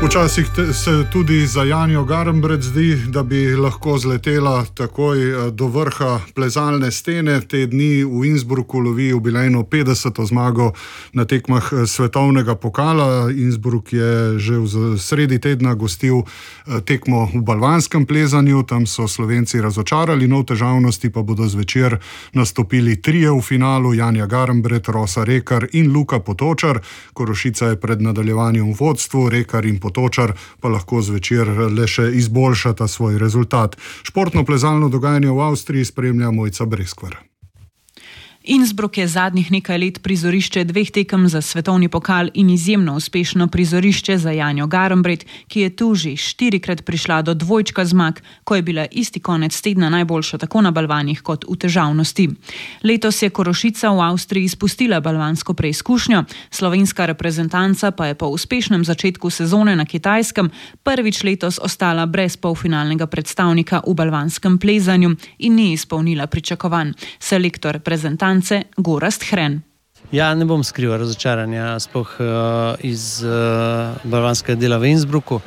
Včasih se tudi za Janjo Garnbret zdi, da bi lahko zletela takoj do vrha plezalne stene. Te dni v Innsbrucku lovi jubilejno 50. zmago na tekmah svetovnega pokala. Innsbruck je že v sredi tedna gostil tekmo v balvanskem plezanju. Tam so Slovenci razočarali, no v težavnosti pa bodo zvečer nastopili trije v finalu: Janja Garnbret, Rosa Rekar in Luka Potočar. Korošica je pred nadaljevanjem v vodstvu, Rekar in Potočar pa lahko zvečer le še izboljšata svoj rezultat. Športno plezalno dogajanje v Avstriji spremlja Mojca Breskvar. Innsbruck je zadnjih nekaj let prizorišče dveh tekem za svetovni pokal in izjemno uspešno prizorišče za Janjo Garnbret, ki je tu že 4-krat prišla do dvojčka zmag, ko je bila isti konec tedna najboljša tako na balvanih kot v težavnosti. Letos je Korošica v Avstriji spustila balvansko preizkušnjo, slovenska reprezentanca pa je po uspešnem začetku sezone na Kitajskem prvič letos ostala brez polfinalnega predstavnika v balvanskem plezanju in ni izpolnila pričakovanj. Selektor reprezentance Gorazd Hren. Ja, ne bom skrival razočaranja sploh iz balvanskega dela v Innsbrucku.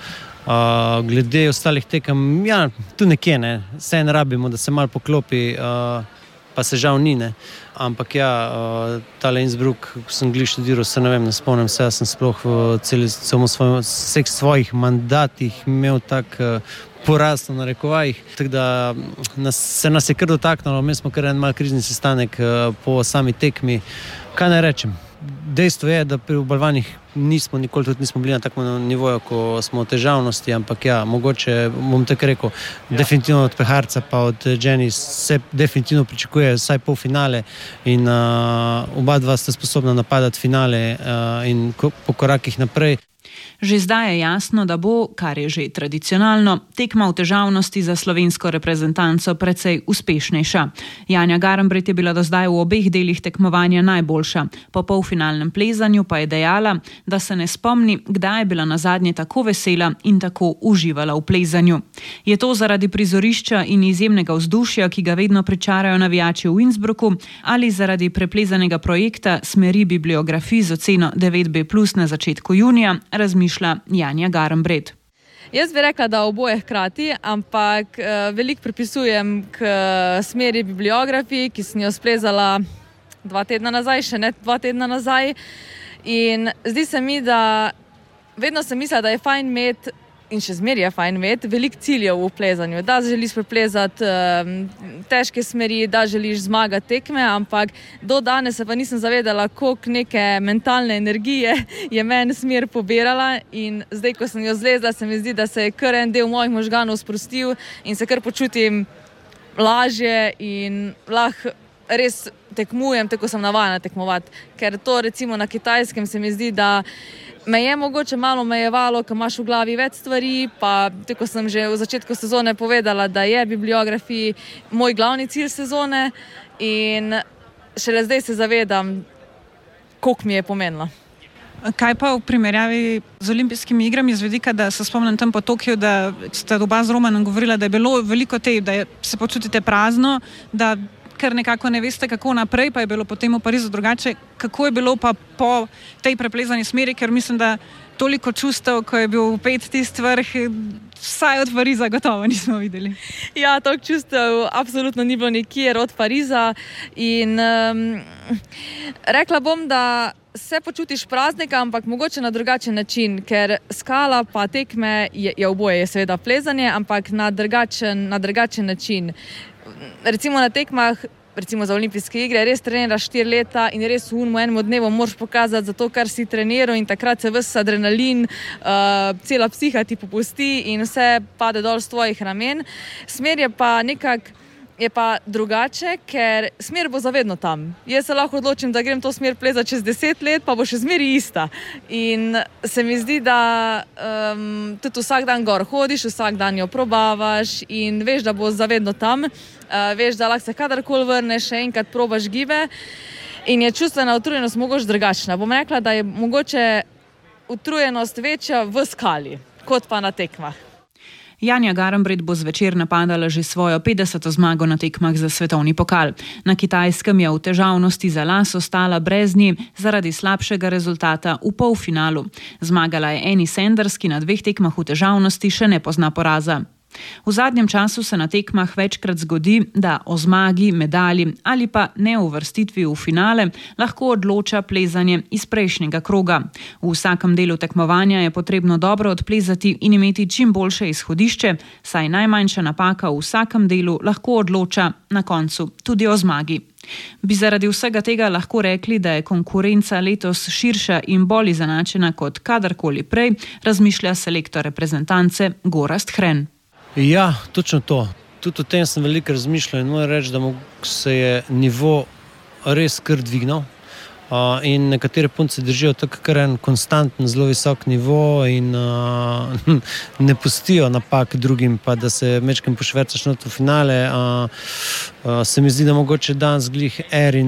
Glede ostalih tekem, ja, tu nekje, ne. Vse ne rabimo, da se malo poklopi, pa se žal ni, ne. Ampak ja, tale Innsbruck, ko sem glih študiral, se ne vem, ne spomnim se, sem sploh v vseh svojih mandatih imel tak porast na rekovajih, tako da se nas je kar dotaknilo, mi smo kar en mal krizni sestanek po sami tekmi. Kaj naj rečem? Dejstvo je, da pri balvanih nikoli tudi nismo bili na takem nivoju, ko smo v težavnosti, ampak ja, mogoče bom tako rekel, definitivno od Peharca pa od Jenny se definitivno pričakuje vsaj polfinale in oba dva sta sposobna napadati finale in po korakih naprej. Že zdaj je jasno, da bo, kar je že tradicionalno, tekma v težavnosti za slovensko reprezentanco precej uspešnejša. Janja Garnbret je bila do zdaj v obeh delih tekmovanja najboljša. Po polfinalnem plezanju pa je dejala, da se ne spomni, kdaj je bila nazadnje tako vesela in tako uživala v plezanju. Je to zaradi prizorišča in izjemnega vzdušja, ki ga vedno pričarajo navijači v Innsbrucku, ali zaradi preplezanega projekta smeri bibliografij z oceno 9B+ na začetku junija, razmišlja Janja Garnbret. Jaz bi rekla, da oboje hkrati, ampak veliko pripisujem k smeri bibliografiji, ki sem jo splezala 2 tedna nazaj, še ne 2 tedna nazaj. In zdi se mi, da vedno sem mislila, da je fajn imeti, in še zmeraj je fajn imeti, veliko ciljev v plezanju. Da želiš preplezati težke smeri, da želiš zmagati tekme, ampak do danes se pa nisem zavedala, koliko neke mentalne energije je meni smer pobirala, in zdaj, ko sem jo zlezla, se mi zdi, da se je kar en del mojih možganov sprostil in se kar počutim lažje in lahko res tekmujem, tako sem navajena tekmovati. Ker to recimo na Kitajskem se mi zdi, da me je mogoče malo omejevalo, ko imaš v glavi več stvari, pa tako sem že v začetku sezone povedala, da je bibliografij moj glavni cilj sezone in šele zdaj se zavedam, koliko mi je pomenilo. Kaj pa v primerjavi z olimpijskimi igrami, z vidika, da se spomnim tam po Tokiu, da ste oba z Romanom govorila, da je bilo veliko da se počutite prazno, da ker nekako ne veste, kako naprej, pa je bilo potem v Parizu drugače. Kako je bilo pa po tej preplezani smeri, ker mislim, da toliko čustev, ko je bil vpet tisti vrh, vsaj od Pariza gotovo nismo videli. Ja, toliko čustev absolutno ni bilo nikjer od Pariza in rekla bom, da se počutiš praznika, ampak mogoče na drugačen način, ker skala pa tekme je oboje, je seveda plezanje, ampak na drugačen način. Recimo na tekmah, recimo za olimpijske igre, res treniraš 4 leta in res v enem dnevu moraš pokazati za to, kar si treniral, in takrat se ves adrenalin, cela psiha ti popusti in vse pade dol z tvojih ramen. Smer je pa drugače, ker smer bo zavedno tam. Jaz se lahko odločim, da grem to smer plezati čez 10 let, pa bo še zmeri ista. In se mi zdi, da tudi vsak dan gor hodiš, vsak dan jo probavaš in veš, da bo zavedno tam. Veš, da lahko se kadarkoli vrneš, še enkrat probaš gibe in je čustvena utrujenost mogoče drugačna. Bom rekla, da je mogoče utrujenost večja v skali, kot pa na tekmah. Janja Garnbret bo zvečer napadala že svojo 50. zmago na tekmah za svetovni pokal. Na Kitajskem je v težavnosti za las ostala brez nje zaradi slabšega rezultata v polfinalu. Zmagala je Annie Sanders, ki na 2 tekmah v težavnosti še ne pozna poraza. V zadnjem času se na tekmah večkrat zgodi, da o zmagi, medalji ali pa neuvrstitvi v finale lahko odloča plezanje iz prejšnjega kroga. V vsakem delu tekmovanja je potrebno dobro odplezati in imeti čim boljše izhodišče, saj najmanjša napaka v vsakem delu lahko odloča na koncu tudi o zmagi. Bi zaradi vsega tega lahko rekli, da je konkurenca letos širša in bolj izenačena kot kadarkoli prej, razmišlja selektor reprezentance Gorazd Hren. Ja, točno to. Tudi o tem sem veliko razmišljal in moram reči, da se je nivo res kar dvignil. In nekatere punce držijo tako kar en konstanten, zelo visok nivo in ne pustijo napak drugim, pa da se mečkim pošvercaš not v finale. Se mi zdi, da mogoče danes glih Erin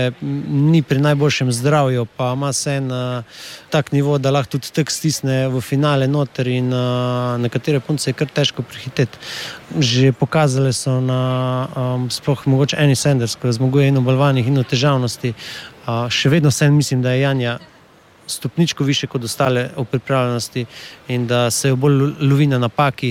ni pri najboljšem zdravju, pa ima se en tak nivo, da lahko tudi tak stisne v finale noter in nekatere punce je kar težko prihiteti. Že pokazali so na sploh mogoče Annie Sanders, ko zmaguje in v balvanih in v težavnosti. Še vedno mislim, da je Janja stopničko više kot ostale v pripravljenosti in da se jo bolj lovi na napaki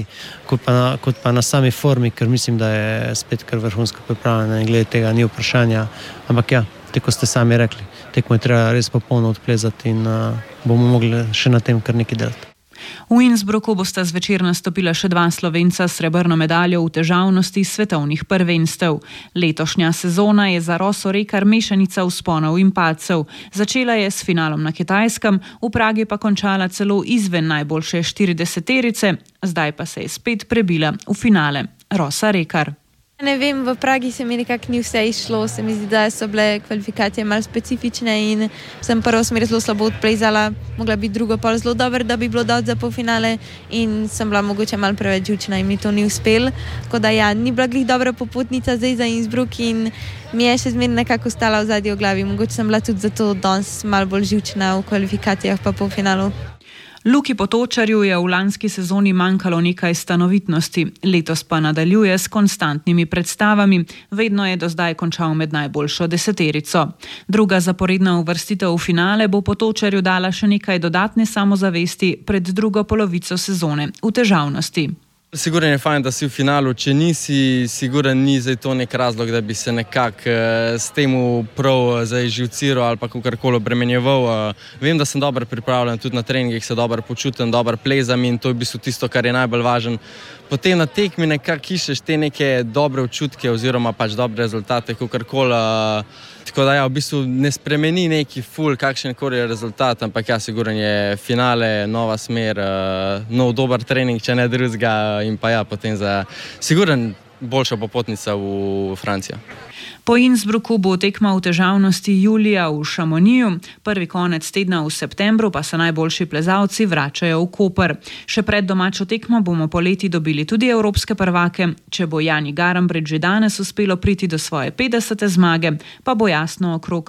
kot pa na sami formi, ker mislim, da je spet kar vrhunsko pripravljena in glede tega ni vprašanja. Ampak ja, tako ste sami rekli, tekmo je treba res popolno odplezati in bomo mogli še na tem kar nekaj delati. V Innsbrucku bosta zvečer nastopila še 2 Slovenca s srebrno medaljo v težavnosti svetovnih prvenstev. Letošnja sezona je za Roso Rekar mešanica vzponov in padcev. Začela je s finalom na Kitajskem, v Pragi pa končala celo izven najboljše 40-terice, zdaj pa se je spet prebila v finale. Rosa Rekar. Ne vem, v Pragi se mi nekako ni vse išlo, se mi zdi, da so bile kvalifikacije malo specifične in sem prvo smer zelo slabo odplezala, mogla biti drugo pol zelo dobro, da bi bilo dati za polfinale in sem bila mogoče malo preveč živčna in mi to ni uspel. Tako da ja, ni bila glih dobra popotnica zdaj za Innsbruck in mi je še zmeraj nekako ostala v zadnji v glavi. Mogoče sem bila tudi zato danes malo bolj živčna v kvalifikacijah pa polfinalu. Luki Potočarju je v lanski sezoni manjkalo nekaj stanovitnosti, letos pa nadaljuje s konstantnimi predstavami, vedno je do zdaj končal med najboljšo 10-terico. Druga zaporedna uvrstitev v finale bo Potočarju dala še nekaj dodatne samozavesti pred drugo polovico sezone v težavnosti. Sigurno je fajn, da si v finalu, če nisi, sigurno ni zdaj to nek razlog, da bi se nekako s temu prav živciral ali pa kakorkoli obremenjeval. Vem, da sem dobro pripravljen, tudi na treningih se dobro počutim, dobro plezam in to je v bistvu tisto, kar je najbolj važno. Potem na tekmi nekako iščeš te neke dobre občutke oziroma pač dobre rezultate, kakorkoli. Tako da ja, v bistvu ne spremeni neki ful, kakšen koli je rezultat, ampak ja, sigurno je finale, nova smer, nov dober trening, če ne drugega in pa ja, potem za sigurno boljša popotnica v Francijo. Po Innsbrucku bo tekma v težavnosti julija v Chamonixu, prvi konec tedna v septembru pa se najboljši plezalci vračajo v Koper. Še pred domačo tekmo bomo poleti dobili tudi evropske prvake. Če bo Janji Garnbret že danes uspelo priti do svoje 50. zmage, pa bo jasno okrog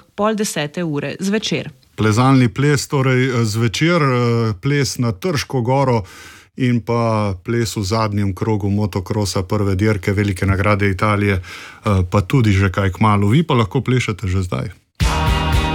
9:30 zvečer. Plezalni ples, torej zvečer, ples na Trško goro in pa ples v zadnjem krogu motokrosa prve dirke Velike nagrade Italije, pa tudi že kaj kmalu. Vi pa lahko plešete že zdaj.